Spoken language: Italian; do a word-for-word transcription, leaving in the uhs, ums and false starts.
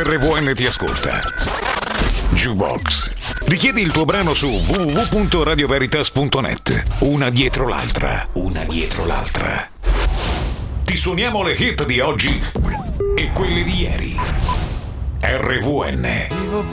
R V N ti ascolta. Jukebox. Richiedi il tuo brano su w w w punto radio veritas punto net. Una dietro l'altra, una dietro l'altra. Ti suoniamo le hit di oggi e quelle di ieri. R V N. Vivo